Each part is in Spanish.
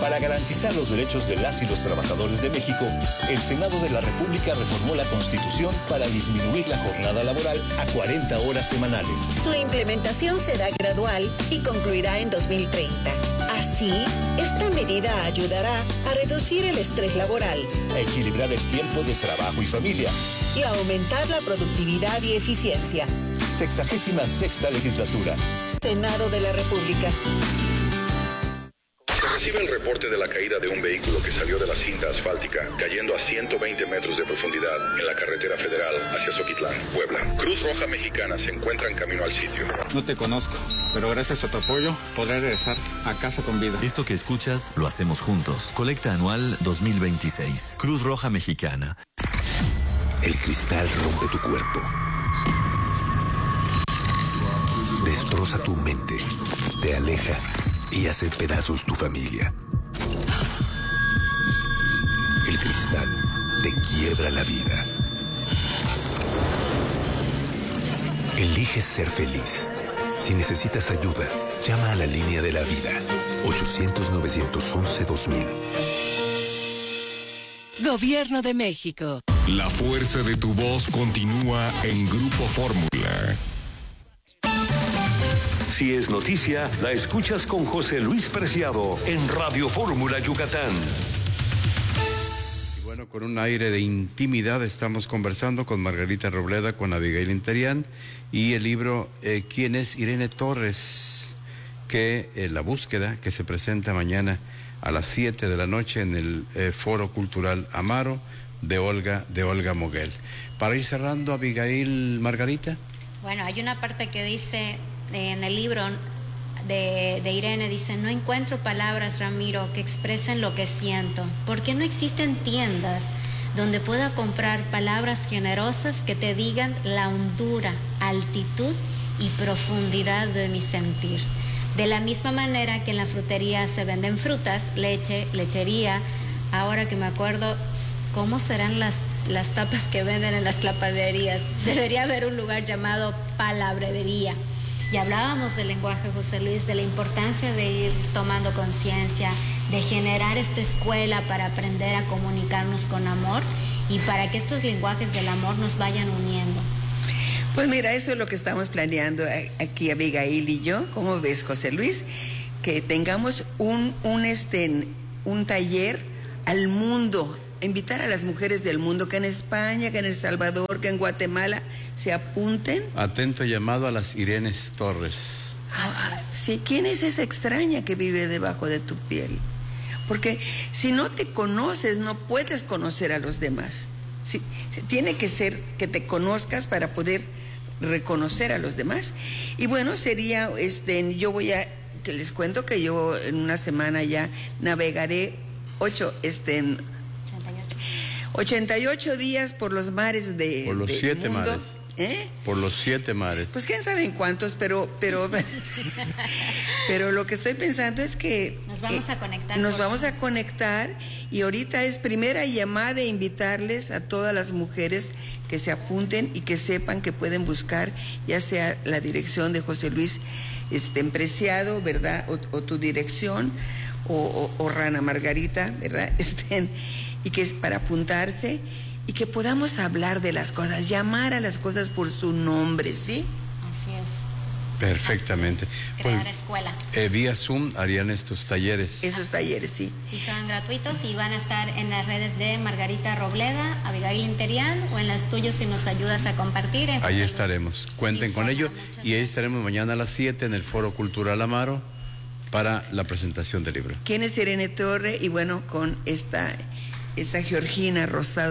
Para garantizar los derechos de las y los trabajadores de México, el Senado de la República reformó la Constitución para disminuir la jornada laboral a 40 horas semanales. Su implementación será gradual y concluirá en 2030. Así, esta medida ayudará a reducir el estrés laboral, a equilibrar el tiempo de trabajo y familia y a aumentar la productividad y eficiencia. 66ª legislatura. Senado de la República. Recibe el reporte de la caída de un vehículo que salió de la cinta asfáltica, cayendo a 120 metros de profundidad en la carretera federal hacia Zoquitlán, Puebla. Cruz Roja Mexicana se encuentra en camino al sitio. No te conozco, pero gracias a tu apoyo podré regresar a casa con vida. Esto que escuchas lo hacemos juntos. Colecta anual 2026. Cruz Roja Mexicana. El cristal rompe tu cuerpo. Destroza tu mente. Te aleja y hace pedazos tu familia. El cristal te quiebra la vida. Elige ser feliz. Si necesitas ayuda, llama a la línea de la vida. 800-911-2000. Gobierno de México. La fuerza de tu voz continúa en Grupo Fórmula. Si es noticia, la escuchas con José Luis Preciado en Radio Fórmula Yucatán. Y bueno, con un aire de intimidad estamos conversando con Margarita Robleda, con Abigail Interian y el libro ¿Quién es Irene Torres? Que la búsqueda que se presenta mañana a las 7 de la noche en el Foro Cultural Amaro de Olga Moguel. Para ir cerrando, Abigail, Margarita. Bueno, hay una parte que dice en el libro de Irene, dice: no encuentro palabras, Ramiro, que expresen lo que siento, porque no existen tiendas donde pueda comprar palabras generosas que te digan la hondura, altitud y profundidad de mi sentir. De la misma manera que en la frutería se venden frutas, leche, lechería. Ahora que me acuerdo, ¿cómo serán las tapas que venden en las clapaderías? Debería haber un lugar llamado palabrería. Y hablábamos del lenguaje, José Luis, de la importancia de ir tomando conciencia, de generar esta escuela para aprender a comunicarnos con amor y para que estos lenguajes del amor nos vayan uniendo. Pues mira, eso es lo que estamos planeando aquí Abigail y yo. ¿Cómo ves, José Luis? Que tengamos un taller al mundo, invitar a las mujeres del mundo, que en España, que en El Salvador, que en Guatemala se apunten. Atento llamado a las Irenes Torres. Sí, ¿quién es esa extraña que vive debajo de tu piel? Porque si no te conoces, no puedes conocer a los demás. Sí, tiene que ser que te conozcas para poder reconocer a los demás. Y bueno, sería, que les cuento que yo en una semana ya navegaré 88 días por los mares por los 7 mares. Por los 7 mares. Pues quién sabe en cuántos, pero lo que estoy pensando es que nos vamos a conectar. Nos vamos a conectar y ahorita es primera llamada de invitarles a todas las mujeres que se apunten y que sepan que pueden buscar ya sea la dirección de José Luis Preciado, ¿verdad? O tu dirección o Rana Margarita, ¿verdad? Y que es para apuntarse y que podamos hablar de las cosas, llamar a las cosas por su nombre, ¿sí? Así es. Perfectamente. Así es. Crear escuela. Vía Zoom harían estos talleres. Esos talleres, sí. Y son gratuitos y van a estar en las redes de Margarita Robleda, Abigail Interian o en las tuyas si nos ayudas a compartir. Ahí estaremos. Cuenten con ello y ahí estaremos mañana a las 7 en el Foro Cultural Amaro para la presentación del libro. ¿Quién es Irene Torre? Y bueno, con esta Georgina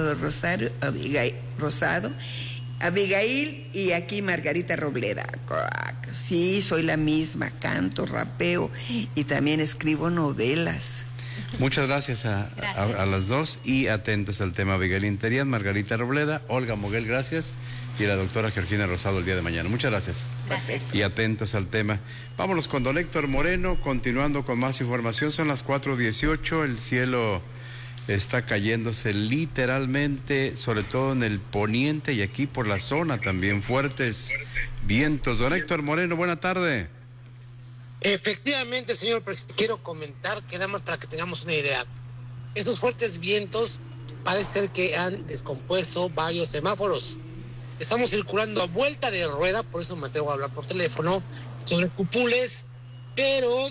Abigail y aquí Margarita Robleda. Sí, soy la misma, canto, rapeo y también escribo novelas. Muchas gracias a las dos y atentos al tema Abigail Interian, Margarita Robleda, Olga Moguel, gracias, y la doctora Georgina Rosado el día de mañana. Muchas gracias. Gracias. Y atentos al tema. Vámonos con don Héctor Moreno, continuando con más información. Son las 4:18, el cielo está cayéndose literalmente, sobre todo en el poniente y aquí por la zona también fuertes vientos. Don Héctor Moreno, buena tarde. Efectivamente, señor presidente, quiero comentar que nada más para que tengamos una idea. Estos fuertes vientos parece ser que han descompuesto varios semáforos. Estamos circulando a vuelta de rueda, por eso me atrevo a hablar por teléfono, sobre Cupules, pero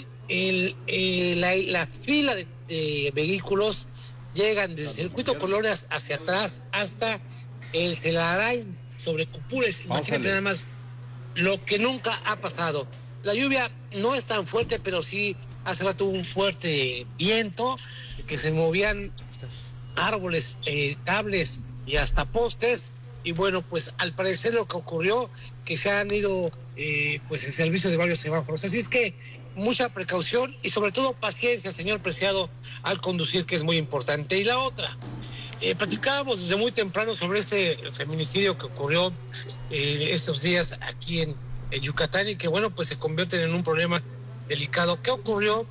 la fila de vehículos llegan desde el Circuito Colonias hacia atrás hasta el Celarain sobre Cupules. Imagínate nada más lo que nunca ha pasado. La lluvia no es tan fuerte, pero sí hace rato un fuerte viento, que se movían árboles, cables y hasta postes. Y bueno, pues al parecer lo que ocurrió, que se han ido pues el servicio de varios semáforos. Así es que mucha precaución y sobre todo paciencia, señor Preciado, al conducir, que es muy importante. Y la otra, platicábamos desde muy temprano sobre este feminicidio que ocurrió estos días aquí en Yucatán y que bueno, pues se convierten en un problema delicado. ¿Qué ocurrió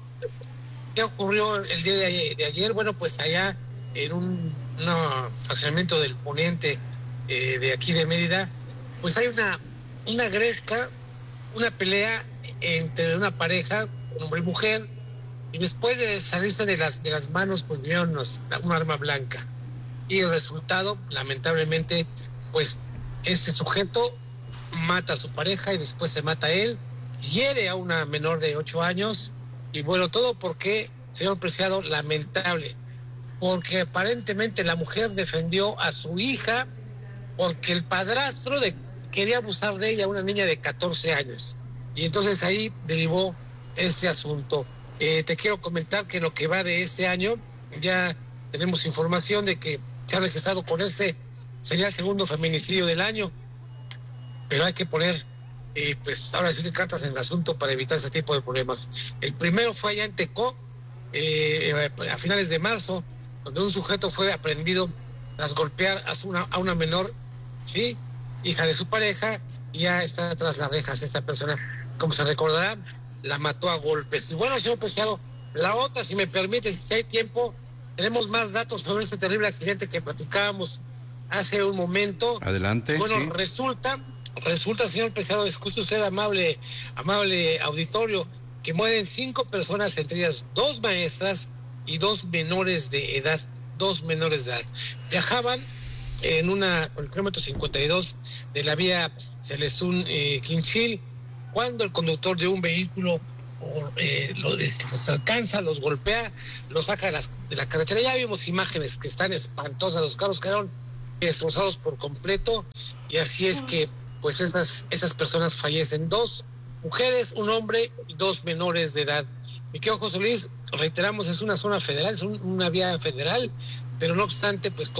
el día de ayer? Bueno, pues allá en un fraccionamiento del poniente de aquí de Mérida, pues hay una gresca, una pelea entre una pareja, hombre y mujer, y después de salirse de las manos, pues vieron un arma blanca. Y el resultado, lamentablemente, pues este sujeto mata a su pareja y después se mata a él, hiere a una menor de 8 años, y bueno, todo porque, señor Preciado, lamentable, porque aparentemente la mujer defendió a su hija porque el padrastro quería abusar de ella, una niña de 14 años. Y entonces ahí derivó este asunto. Te quiero comentar que en lo que va de ese año, ya tenemos información de que se ha registrado con sería el segundo feminicidio del año. Pero hay que poner, pues ahora sí, cartas en el asunto para evitar ese tipo de problemas. El primero fue allá en Tecó, a finales de marzo, donde un sujeto fue aprehendido tras golpear a una menor, ¿sí?, hija de su pareja, y ya está tras las rejas esta persona. Como se recordará, la mató a golpes. Y bueno, señor Preciado, la otra, si me permite, si hay tiempo, tenemos más datos sobre este terrible accidente que platicábamos hace un momento. Adelante. Bueno, sí. Resulta, señor Preciado, escuche usted, amable auditorio, que mueren 5 personas, entre ellas 2 maestras y 2 menores de edad. Viajaban por el kilómetro 52 de la vía Celestún-Quinchil, cuando el conductor de un vehículo los alcanza, los golpea, los saca de la carretera. Ya vimos imágenes que están espantosas, los carros quedaron destrozados por completo, y así es que pues esas personas fallecen, 2 mujeres, un hombre y 2 menores de edad. Mi querido José Luis, reiteramos, es una zona federal, es una vía federal, pero no obstante, pues